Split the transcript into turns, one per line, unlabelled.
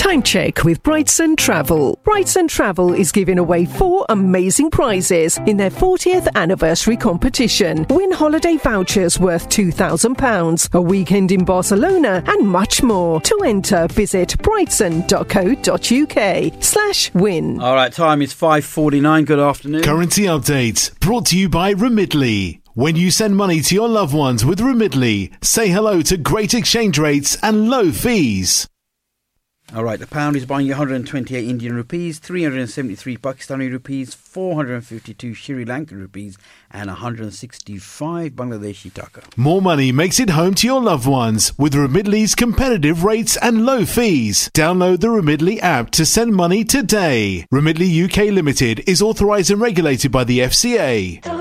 Time check with Brightson Travel. Brightson Travel is giving away 4 amazing prizes in their 40th anniversary competition. Win holiday vouchers worth £2,000, a weekend in Barcelona, and much more. To enter, visit brightson.co.uk/win.
All right, time is 5:49. Good afternoon.
Currency update brought to you by Remitly. When you send money to your loved ones with Remitly, say hello to great exchange rates and low fees.
All right, the pound is buying 128 Indian rupees, 373 Pakistani rupees, 452 Sri Lankan rupees, and 165 Bangladeshi taka.
More money makes it home to your loved ones with Remitly's competitive rates and low fees. Download the Remitly app to send money today. Remitly UK Limited is authorised and regulated by the FCA.